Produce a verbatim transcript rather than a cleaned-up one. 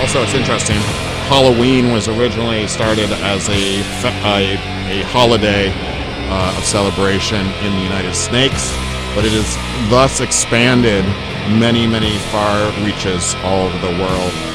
Also, it's interesting. Halloween was originally started as a a, a holiday uh, of celebration in the United States, but it has thus expanded many, many far reaches all over the world.